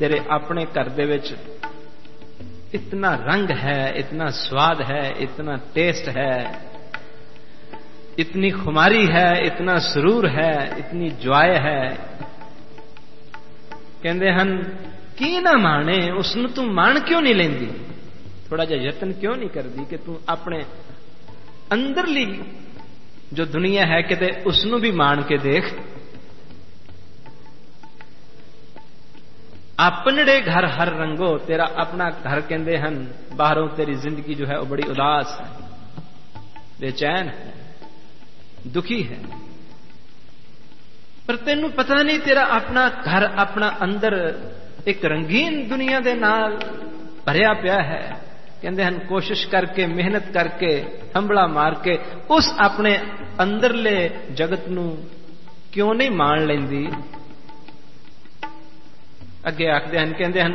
तेरे अपने घर दे विच इतना रंग है, इतना स्वाद है, इतना टेस्ट है, इतनी खुमारी है, इतना सुरूर है, इतनी ज्वाय है। कहते हन की ना माने उसनू तू मान क्यों नहीं लेंदी, थोड़ा जा यतन क्यों नहीं करती कि तू अपने अंदरली जो दुनिया है किते उसनू भी मान के देख। अपने घर हर रंगो, तेरा अपना घर कहते हैं बाहरों तेरी जिंदगी जो है वो बड़ी उदास है, बेचैन है, दुखी है, पर तेनू पता नहीं तेरा अपना घर अपना अंदर एक रंगीन दुनिया दे नाल भरिया पिया है। कहते हैं कोशिश करके मेहनत करके हंबड़ा मार के उस अपने अंदरले जगत नू क्यों नहीं मान लेंदी। अगे आखते हैं कहते हैं